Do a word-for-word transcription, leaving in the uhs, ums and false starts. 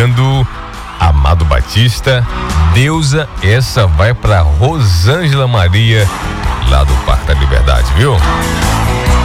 chegando Amado Batista, Deusa, essa vai pra Rosângela Maria, lá do Parque da Liberdade, viu?